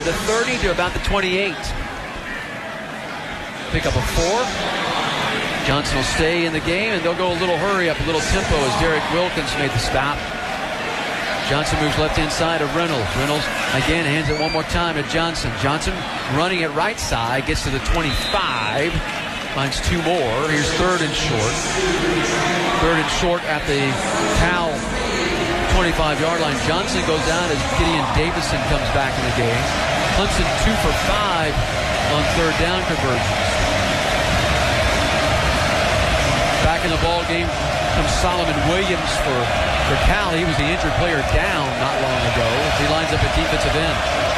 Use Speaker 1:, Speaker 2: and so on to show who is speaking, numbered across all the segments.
Speaker 1: The 30 to about the 28. Pick up a 4. Johnson will stay in the game, and they'll go a little hurry up, a little tempo as Derek Wilkins made the stop. Johnson moves left inside of Reynolds. Reynolds again hands it one more time to Johnson. Johnson running it right side, gets to the 25, finds 2 more. Here's third and short. Third and short at the Cal 25-yard line. Johnson goes out as Gideon Davison comes back in the game. Clemson 2 for 5 on third down conversions. Back in the ball game comes Solomon Williams for Cal. He was the injured player down not long ago. He lines up at defensive end.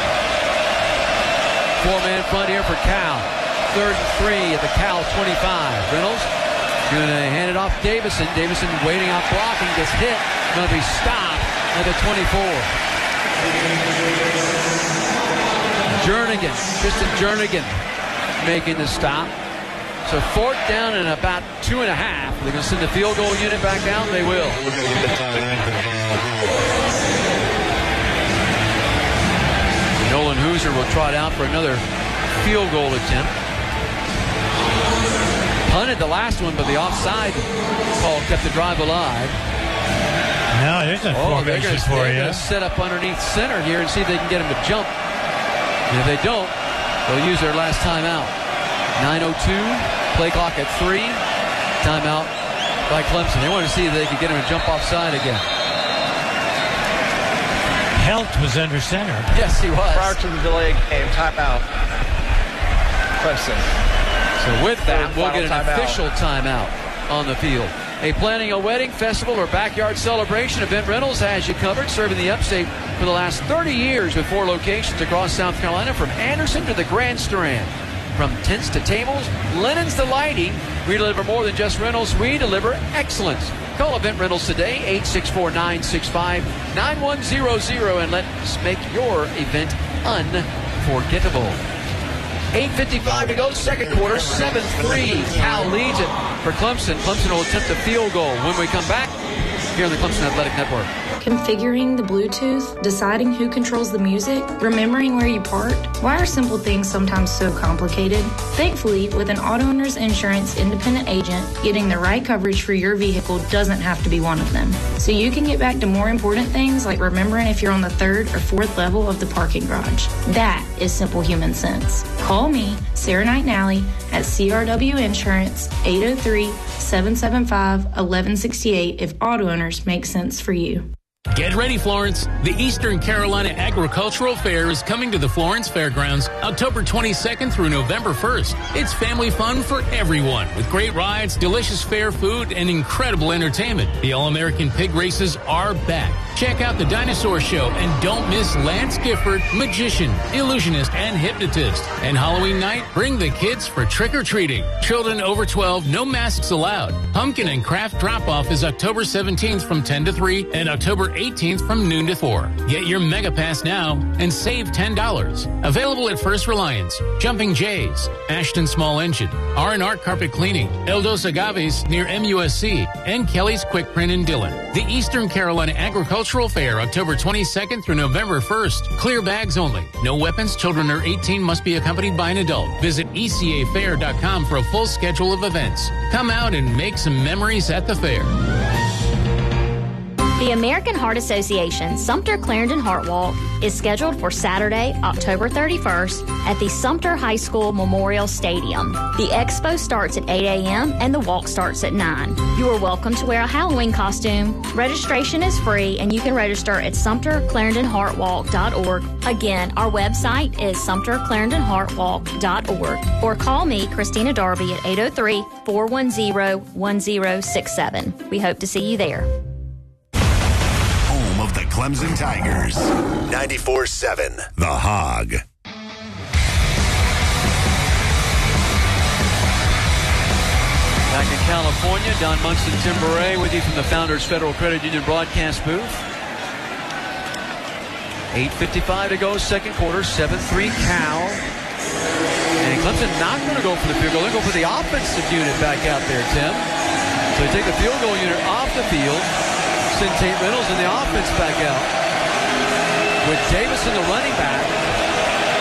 Speaker 1: 4-man front here for Cal. Third and 3 at the Cal 25. Reynolds going to hand it off Davison. Davison waiting off blocking, gets hit. Going to be stopped at the 24. Jernigan, Tristan Jernigan making the stop. So fourth down and about 2.5. They're going to send the field goal unit back out. They will. Nolan Hooser will trot out for another field goal attempt. Punted the last one, but the offside call kept the drive alive.
Speaker 2: No, there's a formation for you.
Speaker 1: They're going to set up underneath center here and see if they can get him to jump. And if they don't, they'll use their last timeout. 9:02, play clock at 3. Timeout by Clemson. They wanted to see if they could get him to jump offside again.
Speaker 2: Helt was under center.
Speaker 1: Yes, he was.
Speaker 3: Prior to the delay game, timeout. Clemson.
Speaker 1: So with that, we'll get an official timeout on the field. A planning a wedding, festival, or backyard celebration, Event Rentals has you covered, serving the upstate for the last 30 years with 4 locations across South Carolina, from Anderson to the Grand Strand. From tents to tables, linens to lighting, we deliver more than just rentals. We deliver excellence. Call Event Rentals today, 864-965-9100, and let's make your event unforgettable. 8:55 to go, second quarter, 7-3. Cal leads it for Clemson. Clemson will attempt a field goal when we come back here on the Clemson Athletic Network.
Speaker 4: Configuring the Bluetooth, deciding who controls the music, remembering where you parked. Why are simple things sometimes so complicated? Thankfully, with an Auto Owners Insurance independent agent, getting the right coverage for your vehicle doesn't have to be one of them. So you can get back to more important things like remembering if you're on the 3rd or 4th level of the parking garage. That is simple human sense. Call me, Sarah Knight Nally, at CRW Insurance, 803-775-1168 if auto owners make sense for you.
Speaker 5: Get ready, Florence. The Eastern Carolina Agricultural Fair is coming to the Florence Fairgrounds October 22nd through November 1st. It's family fun for everyone with great rides, delicious fair food, and incredible entertainment. The All-American Pig Races are back. Check out the Dinosaur Show and don't miss Lance Gifford, magician, illusionist, and hypnotist. And Halloween night, bring the kids for trick-or-treating. Children over 12, no masks allowed. Pumpkin and craft drop-off is October 17th from 10 to 3 and October 18th from noon to 4. Get your Mega Pass now and save $10. Available at First Reliance, Jumping Jays, Ashton Small Engine, R&R Carpet Cleaning, Eldos Agaves near MUSC, and Kelly's Quick Print in Dillon. The Eastern Carolina Agricultural Fair, October 22nd through November 1st. Clear bags only. No weapons. Children under 18 must be accompanied by an adult. Visit ecafair.com for a full schedule of events. Come out and make some memories at the fair.
Speaker 6: The American Heart Association Sumter Clarendon Heart Walk is scheduled for Saturday, October 31st at the Sumter High School Memorial Stadium. The expo starts at 8 a.m. and the walk starts at 9. You are welcome to wear a Halloween costume. Registration is free and you can register at SumterClarendonHeartWalk.org. Again, our website is SumterClarendonHeartWalk.org. Or call me, Christina Darby, at 803-410-1067. We hope to see you there.
Speaker 7: Of the Clemson Tigers. 94.7 The Hog.
Speaker 1: Back in California, Don Munson, Tim Beret with you from the Founders Federal Credit Union broadcast booth. 8:55 to go, second quarter, 7-3 Cal. And Clemson not going to go for the field goal. They're going to go for the offensive unit back out there, Tim. So they take the field goal unit off the field. Send Tate Reynolds and the offense back out with Davison, the running back,